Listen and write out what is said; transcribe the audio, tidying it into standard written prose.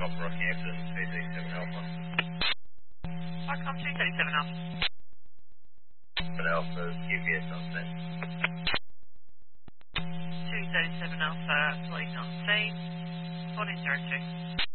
Copper Rockhampton, 237 Alpha. Welcome 237 Alpha. But Alpha, QPS on scene. 237 Alpha, police on scene. What is your check?